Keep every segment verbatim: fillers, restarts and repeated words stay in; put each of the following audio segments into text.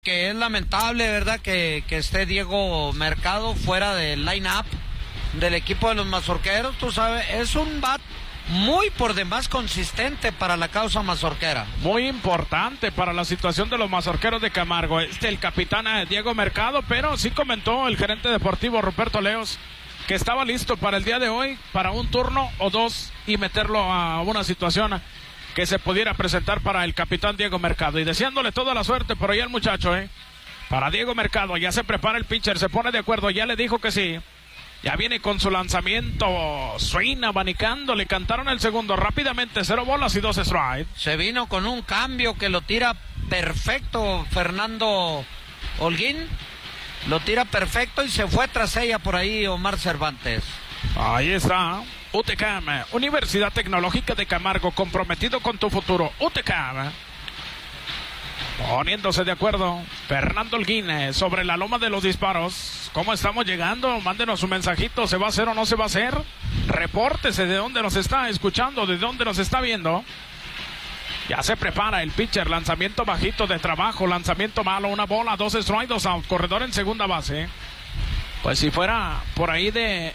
Que es lamentable, ¿verdad? Que, que esté Diego Mercado fuera del line-up del equipo de los mazorqueros. Tú sabes, es un bat muy por demás consistente para la causa mazorquera. Muy importante para la situación de los mazorqueros de Camargo. Este el capitán Diego Mercado, pero sí comentó el gerente deportivo Ruperto Leos que estaba listo para el día de hoy, para un turno o dos y meterlo a una situación que se pudiera presentar para el capitán Diego Mercado, y deseándole toda la suerte por ahí al muchacho, eh, para Diego Mercado. Ya se prepara el pitcher, se pone de acuerdo, ya le dijo que sí, ya viene con su lanzamiento, swing, abanicando, le cantaron el segundo rápidamente, cero bolas y dos strikes. Se vino con un cambio que lo tira perfecto Fernando Holguín, lo tira perfecto y se fue tras ella por ahí Omar Cervantes. Ahí está U T C A M, Universidad Tecnológica de Camargo, comprometido con tu futuro. U T C A M, poniéndose de acuerdo. Fernando Holguín sobre la loma de los disparos. ¿Cómo estamos llegando? Mándenos un mensajito, ¿se va a hacer o no se va a hacer? Repórtese de dónde nos está escuchando, de dónde nos está viendo. Ya se prepara el pitcher, lanzamiento bajito de trabajo, lanzamiento malo, una bola, dos strikes, dos out, corredor en segunda base. Pues si fuera por ahí de...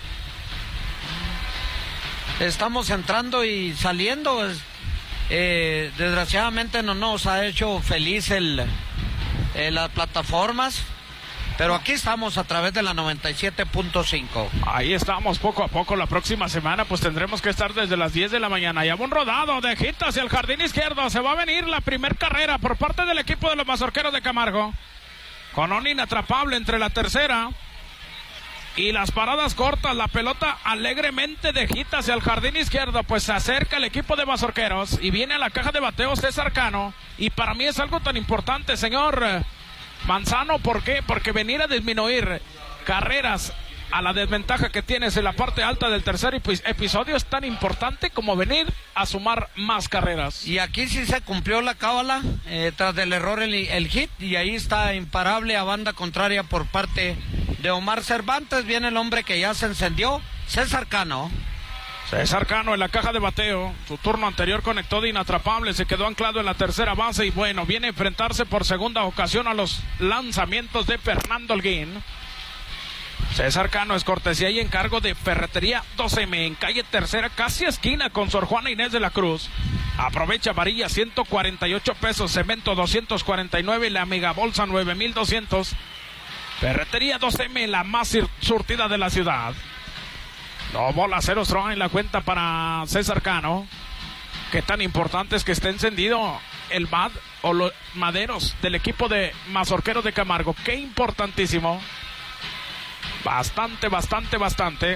Estamos entrando y saliendo. Eh, desgraciadamente no nos ha hecho feliz el, eh, las plataformas, pero aquí estamos a través de la noventa y siete punto cinco. Ahí estamos poco a poco. La próxima semana pues tendremos que estar desde las diez de la mañana. Ya un rodado de hit hacia el jardín izquierdo. Se va a venir la primer carrera por parte del equipo de los mazorqueros de Camargo, con un inatrapable entre la tercera y las paradas cortas. La pelota alegremente de hit hacia el jardín izquierdo. Pues se acerca el equipo de mazorqueros y viene a la caja de bateo César Cano. Y para mí es algo tan importante, señor Manzano. ¿Por qué? Porque venir a disminuir carreras a la desventaja que tienes en la parte alta del tercer episodio es tan importante como venir a sumar más carreras. Y aquí sí se cumplió la cábala, eh, tras del error el, el hit, y ahí está imparable a banda contraria por parte de Omar Cervantes. Viene el hombre que ya se encendió, César Cano. César Cano en la caja de bateo. Su turno anterior conectó de inatrapable, se quedó anclado en la tercera base y bueno, viene a enfrentarse por segunda ocasión a los lanzamientos de Fernando Holguín. César Cano es cortesía y encargo de Ferretería dos eme en calle Tercera, casi esquina con Sor Juana Inés de la Cruz. Aprovecha varilla ciento cuarenta y ocho pesos, cemento doscientos cuarenta y nueve y la mega bolsa nueve mil doscientos. Ferretería dos eme, la más surtida de la ciudad. No bola, cero strike en la cuenta para César Cano. Qué tan importante es que esté encendido el bat o los maderos del equipo de mazorqueros de Camargo. Qué importantísimo. Bastante, bastante, bastante.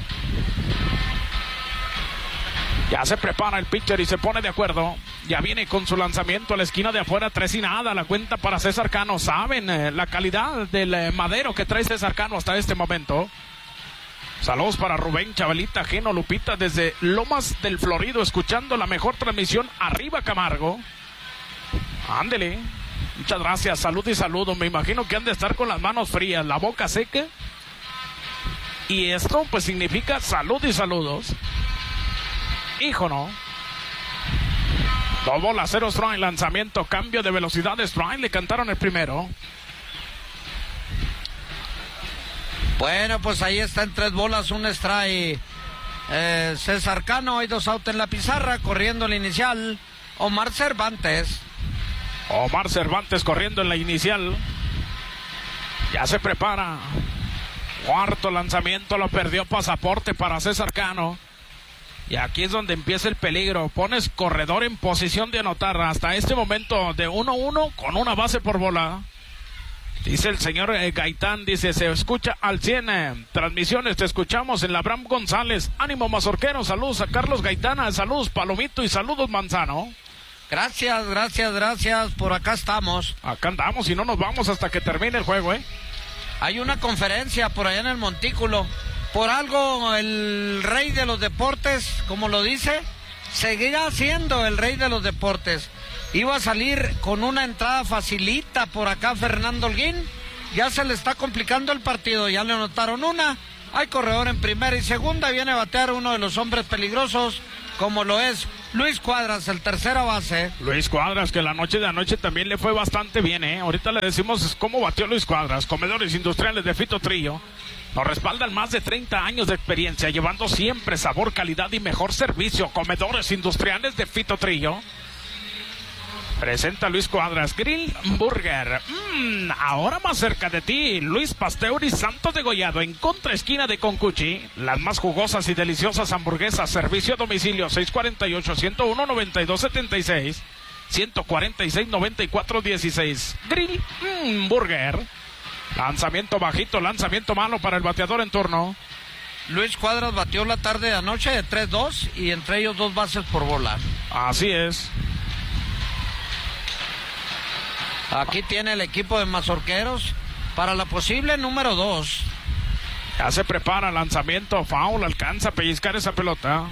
Ya se prepara el pitcher y se pone de acuerdo. Ya viene con su lanzamiento a la esquina de afuera, tres y nada. La cuenta para César Cano. Saben eh, la calidad del eh, madero que trae César Cano hasta este momento. Saludos para Rubén, Chabelita, Geno, Lupita desde Lomas del Florido, escuchando la mejor transmisión arriba Camargo. Ándele. Muchas gracias, salud y saludos. Me imagino que han de estar con las manos frías, la boca seca. Y esto pues significa salud y saludos. Hijo, no. Dos bolas, cero strike, lanzamiento, cambio de velocidad de strike, le cantaron el primero. Bueno, pues ahí está en tres bolas, un strike. Eh, César Cano, hay dos outs en la pizarra, corriendo el inicial. Omar Cervantes. Omar Cervantes corriendo en la inicial. Ya se prepara. Cuarto lanzamiento, lo perdió, pasaporte para César Cano. Y aquí es donde empieza el peligro. Pones corredor en posición de anotar. Hasta este momento de uno uno con una base por bola. Dice el señor eh, Gaitán, dice, se escucha al cien. Eh, transmisiones, te escuchamos en la Abraham González. Ánimo mazorquero, saludos a Carlos Gaitán, saludos Palomito y saludos Manzano. Gracias, gracias, gracias, por acá estamos. Acá andamos y no nos vamos hasta que termine el juego, ¿eh? Hay una conferencia por allá en el Montículo. Por algo el rey de los deportes, como lo dice, seguirá siendo el rey de los deportes. Iba a salir con una entrada facilita por acá Fernando Holguín. Ya se le está complicando el partido, ya le anotaron una. Hay corredor en primera y segunda, viene a batear uno de los hombres peligrosos como lo es Luis Cuadras, el tercera base. Luis Cuadras, que la noche de anoche también le fue bastante bien, ¿eh? Ahorita le decimos cómo batió Luis Cuadras. Comedores Industriales de Fito Trillo nos respaldan más de treinta años de experiencia, llevando siempre sabor, calidad y mejor servicio. Comedores Industriales de Fito Trillo presenta Luis Cuadras Grill Burger. Mm, ahora más cerca de ti, Luis Pasteur y Santos Degollado, en contra esquina de Concuchi. Las más jugosas y deliciosas hamburguesas. Servicio a domicilio seis cuatro ocho, uno cero uno, nueve dos siete seis, uno cuatro seis, nueve cuatro uno seis. Grill mm, Burger. Lanzamiento bajito, lanzamiento malo para el bateador en turno. Luis Cuadras batió la tarde de anoche de tres dos y entre ellos dos bases por bola. Así es. Aquí tiene el equipo de Mazorqueros para la posible número dos. Ya se prepara, lanzamiento, foul, alcanza a pellizcar esa pelota.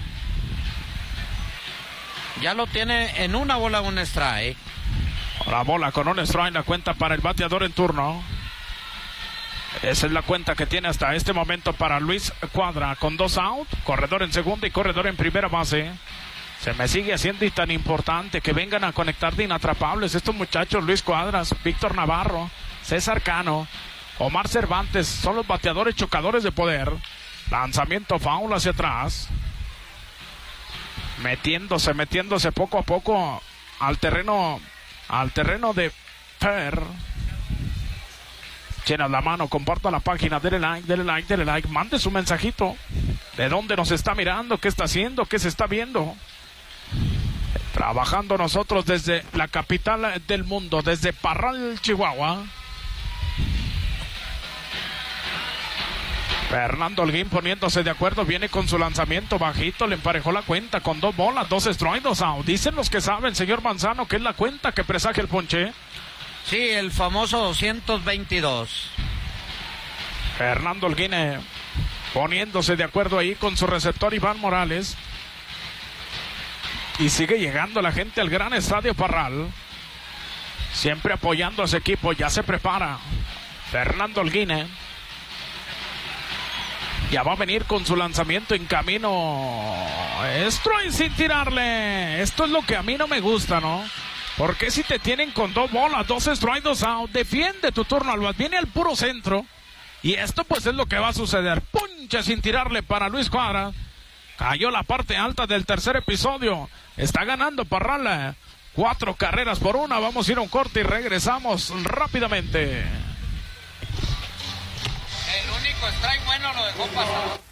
Ya lo tiene en una bola, un strike. La bola con un strike, la cuenta para el bateador en turno. Esa es la cuenta que tiene hasta este momento para Luis Cuadra, con dos out, corredor en segunda y corredor en primera base. Se me sigue haciendo y tan importante que vengan a conectar de inatrapables estos muchachos. Luis Cuadras, Víctor Navarro, César Cano, Omar Cervantes, son los bateadores chocadores de poder. Lanzamiento foul hacia atrás. Metiéndose, metiéndose poco a poco al terreno, al terreno de Fer. Llenas la mano, comparta la página, denle like, denle like, denle like, mande su mensajito. ¿De dónde nos está mirando? ¿Qué está haciendo? ¿Qué se está viendo? Trabajando nosotros desde la capital del mundo, desde Parral, Chihuahua. Fernando Holguín poniéndose de acuerdo, viene con su lanzamiento bajito, le emparejó la cuenta con dos bolas, dos strikes, dos out. Dicen los que saben, señor Manzano, que es la cuenta que presagia el ponche. Sí, el famoso doscientos veintidós. Fernando Holguín eh, poniéndose de acuerdo ahí con su receptor Iván Morales. Y sigue llegando la gente al gran estadio Parral. Siempre apoyando a ese equipo. Ya se prepara Fernando Holguín. eh. Ya va a venir con su lanzamiento en camino. Strike sin tirarle. Esto es lo que a mí no me gusta, ¿no? Porque si te tienen con dos bolas, dos strikes, dos out, defiende tu turno, Albas. Viene al puro centro. Y esto pues es lo que va a suceder. Puncha sin tirarle para Luis Cuadra. Cayó la parte alta del tercer episodio. Está ganando Parral. Cuatro carreras por una. Vamos a ir a un corte y regresamos rápidamente. El único strike bueno lo dejó pasar.